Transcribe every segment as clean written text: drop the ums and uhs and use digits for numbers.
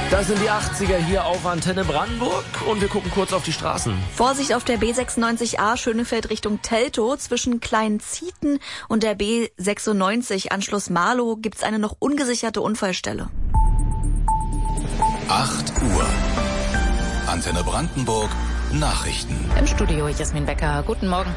Das sind die 80er hier auf Antenne Brandenburg und wir gucken kurz auf die Straßen. Vorsicht auf der B96A Schönefeld Richtung Teltow. Zwischen Kleinzieten und der B96 Anschluss Marlow gibt's eine noch ungesicherte Unfallstelle. 8 Uhr. Antenne Brandenburg Nachrichten. Im Studio Jasmin Becker. Guten Morgen.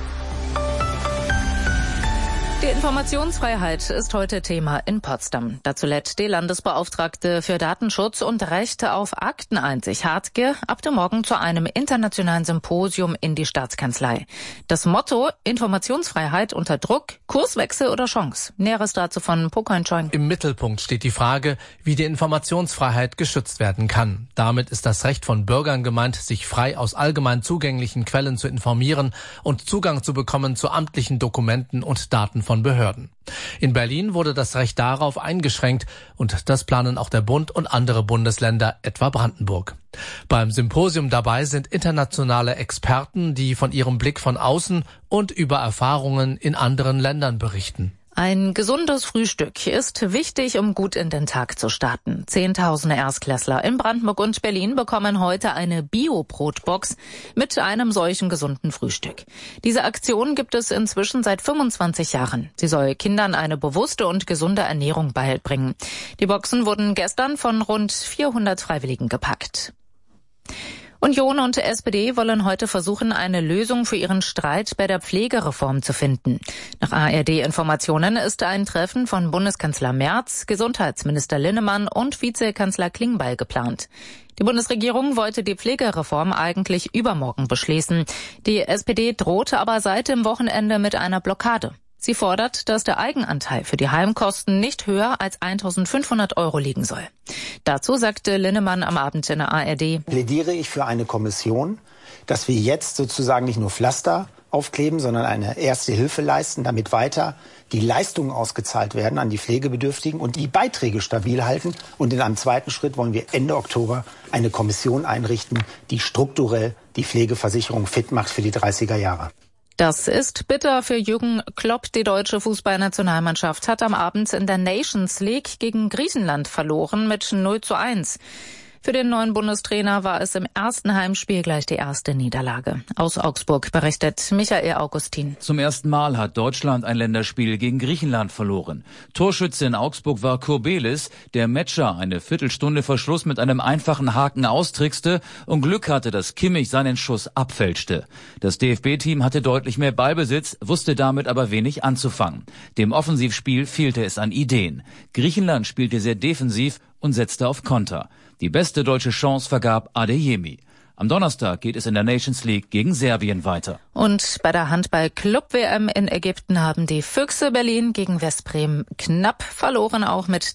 Die Informationsfreiheit ist heute Thema in Potsdam. Dazu lädt die Landesbeauftragte für Datenschutz und Rechte auf Akteneinsicht Hartke ab dem Morgen zu einem internationalen Symposium in die Staatskanzlei. Das Motto: Informationsfreiheit unter Druck, Kurswechsel oder Chance. Näheres dazu von Pocoin Choing. Im Mittelpunkt steht die Frage, wie die Informationsfreiheit geschützt werden kann. Damit ist das Recht von Bürgern gemeint, sich frei aus allgemein zugänglichen Quellen zu informieren und Zugang zu bekommen zu amtlichen Dokumenten und Daten von Behörden. In Berlin wurde das Recht darauf eingeschränkt und das planen auch der Bund und andere Bundesländer, etwa Brandenburg. Beim Symposium dabei sind internationale Experten, die von ihrem Blick von außen und über Erfahrungen in anderen Ländern berichten. Ein gesundes Frühstück ist wichtig, um gut in den Tag zu starten. Zehntausende Erstklässler in Brandenburg und Berlin bekommen heute eine Bio-Brotbox mit einem solchen gesunden Frühstück. Diese Aktion gibt es inzwischen seit 25 Jahren. Sie soll Kindern eine bewusste und gesunde Ernährung beibringen. Die Boxen wurden gestern von rund 400 Freiwilligen gepackt. Union und SPD wollen heute versuchen, eine Lösung für ihren Streit bei der Pflegereform zu finden. Nach ARD-Informationen ist ein Treffen von Bundeskanzler Merz, Gesundheitsminister Linnemann und Vizekanzler Klingbeil geplant. Die Bundesregierung wollte die Pflegereform eigentlich übermorgen beschließen. Die SPD drohte aber seit dem Wochenende mit einer Blockade. Sie fordert, dass der Eigenanteil für die Heimkosten nicht höher als 1.500 € liegen soll. Dazu sagte Linnemann am Abend in der ARD: Plädiere ich für eine Kommission, dass wir jetzt sozusagen nicht nur Pflaster aufkleben, sondern eine erste Hilfe leisten, damit weiter die Leistungen ausgezahlt werden an die Pflegebedürftigen und die Beiträge stabil halten. Und in einem zweiten Schritt wollen wir Ende Oktober eine Kommission einrichten, die strukturell die Pflegeversicherung fit macht für die 30er Jahre. Das ist bitter für Jürgen Klopp. Die deutsche Fußballnationalmannschaft hat am Abend in der Nations League gegen Griechenland verloren mit 0:1. Für den neuen Bundestrainer war es im ersten Heimspiel gleich die erste Niederlage. Aus Augsburg berichtet Michael Augustin. Zum ersten Mal hat Deutschland ein Länderspiel gegen Griechenland verloren. Torschütze in Augsburg war Kurbelis, der Metscher eine Viertelstunde vor Schluss mit einem einfachen Haken austrickste und Glück hatte, dass Kimmich seinen Schuss abfälschte. Das DFB-Team hatte deutlich mehr Ballbesitz, wusste damit aber wenig anzufangen. Dem Offensivspiel fehlte es an Ideen. Griechenland spielte sehr defensiv und setzte auf Konter. Die beste deutsche Chance vergab Adeyemi. Am Donnerstag geht es in der Nations League gegen Serbien weiter. Und bei der Handball-Club-WM in Ägypten haben die Füchse Berlin gegen Westbrem knapp verloren, auch mit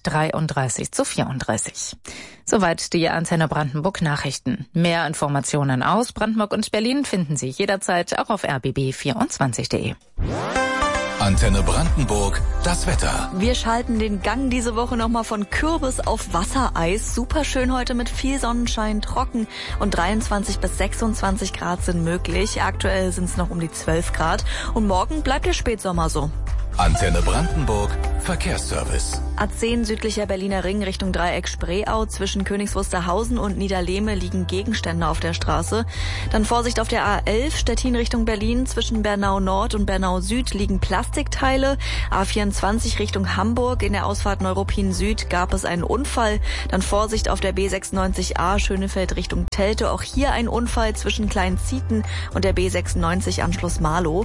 33:34. Soweit die Antenne Brandenburg Nachrichten. Mehr Informationen aus Brandenburg und Berlin finden Sie jederzeit auch auf rbb24.de. Antenne Brandenburg, das Wetter. Wir schalten den Gang diese Woche nochmal von Kürbis auf Wassereis. Super schön heute mit viel Sonnenschein, trocken und 23 bis 26 Grad sind möglich. Aktuell sind es noch um die 12 Grad und morgen bleibt der Spätsommer so. Antenne Brandenburg, Verkehrsservice. A10 südlicher Berliner Ring Richtung Dreieck Spreeau. Zwischen Königs Wusterhausen und Niederlehme liegen Gegenstände auf der Straße. Dann Vorsicht auf der A11 Stettin Richtung Berlin. Zwischen Bernau Nord und Bernau Süd liegen Plastikteile. A24 Richtung Hamburg. In der Ausfahrt Neuruppin Süd gab es einen Unfall. Dann Vorsicht auf der B96A Schönefeld Richtung Teltow. Auch hier ein Unfall zwischen Kleinzieten und der B96 Anschluss Marlow.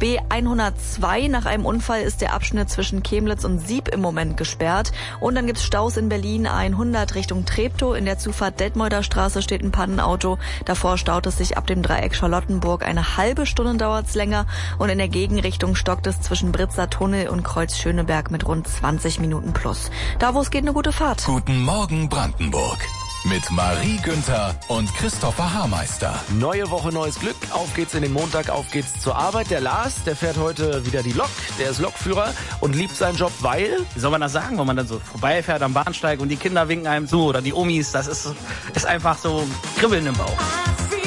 B102 nach einem Unfall ist der Abschnitt zwischen Chemnitz und Sieb im Moment gesperrt. Und dann gibt's Staus in Berlin, A100 Richtung Treptow. In der Zufahrt Detmolder Straße steht ein Pannenauto. Davor staut es sich ab dem Dreieck Charlottenburg. Eine halbe Stunde dauert's länger. Und in der Gegenrichtung stockt es zwischen Britzer Tunnel und Kreuz Schöneberg mit rund 20 Minuten plus. Da, wo es geht, eine gute Fahrt. Guten Morgen Brandenburg. Mit Marie Günther und Christopher Haarmeister. Neue Woche, neues Glück. Auf geht's in den Montag, auf geht's zur Arbeit. Der Lars, der fährt heute wieder die Lok. Der ist Lokführer und liebt seinen Job, weil... Wie soll man das sagen, wenn man dann so vorbeifährt am Bahnsteig und die Kinder winken einem zu oder die Omis. Das ist einfach so Kribbeln im Bauch.